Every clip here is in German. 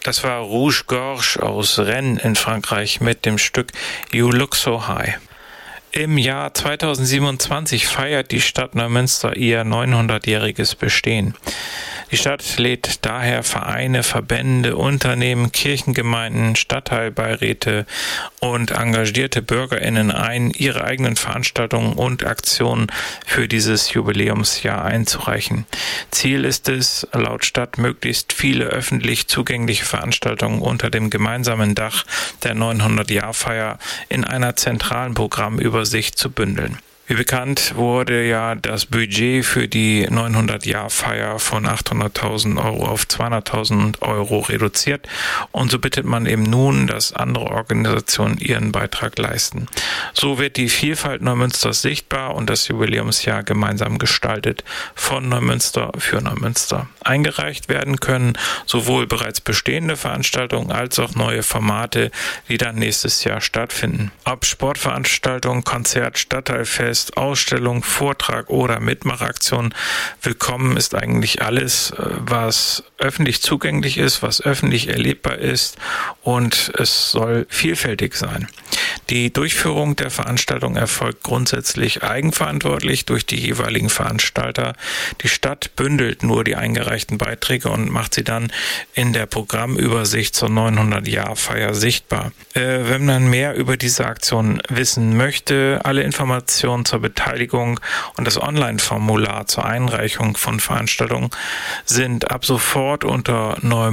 Das war Rouge Gorge aus Rennes in Frankreich mit dem Stück You Look So High. Im Jahr 2027 feiert die Stadt Neumünster ihr 900-jähriges Bestehen. Die Stadt lädt daher Vereine, Verbände, Unternehmen, Kirchengemeinden, Stadtteilbeiräte und engagierte BürgerInnen ein, ihre eigenen Veranstaltungen und Aktionen für dieses Jubiläumsjahr einzureichen. Ziel ist es, laut Stadt möglichst viele öffentlich zugängliche Veranstaltungen unter dem gemeinsamen Dach der 900-Jahr-Feier in einer zentralen Programmübersicht zu bündeln. Wie bekannt wurde ja das Budget für die 900-Jahr-Feier von 800.000 Euro auf 200.000 Euro reduziert und so bittet man eben nun, dass andere Organisationen ihren Beitrag leisten. So wird die Vielfalt Neumünsters sichtbar und das Jubiläumsjahr gemeinsam gestaltet von Neumünster für Neumünster. Eingereicht werden können sowohl bereits bestehende Veranstaltungen als auch neue Formate, die dann nächstes Jahr stattfinden. Ob Sportveranstaltungen, Konzert, Stadtteilfest, Ausstellung, Vortrag oder Mitmachaktion. Willkommen ist eigentlich alles, was öffentlich zugänglich ist, was öffentlich erlebbar ist und es soll vielfältig sein. Die Durchführung der Veranstaltung erfolgt grundsätzlich eigenverantwortlich durch die jeweiligen Veranstalter. Die Stadt bündelt nur die eingereichten Beiträge und macht sie dann in der Programmübersicht zur 900-Jahr-Feier sichtbar. Wenn man mehr über diese Aktion wissen möchte, alle Informationen zur Beteiligung und das Online-Formular zur Einreichung von Veranstaltungen sind ab sofort unter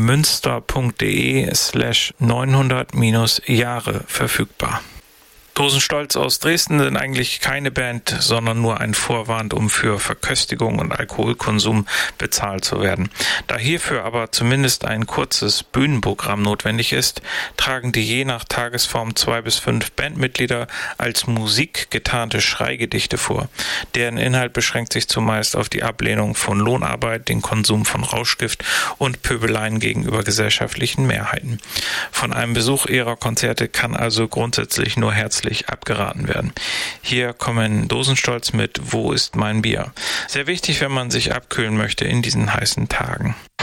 neumünster.de/900-Jahre verfügbar. Dosenstolz aus Dresden sind eigentlich keine Band, sondern nur ein Vorwand, um für Verköstigung und Alkoholkonsum bezahlt zu werden. Da hierfür aber zumindest ein kurzes Bühnenprogramm notwendig ist, tragen die je nach Tagesform 2 bis 5 Bandmitglieder als Musik getarnte Schreigedichte vor. Deren Inhalt beschränkt sich zumeist auf die Ablehnung von Lohnarbeit, den Konsum von Rauschgift und Pöbeleien gegenüber gesellschaftlichen Mehrheiten. Von einem Besuch ihrer Konzerte kann also grundsätzlich nur herzlich abgeraten werden. Hier kommen Dosenstolz mit Wo ist mein Bier? Sehr wichtig, wenn man sich abkühlen möchte in diesen heißen Tagen.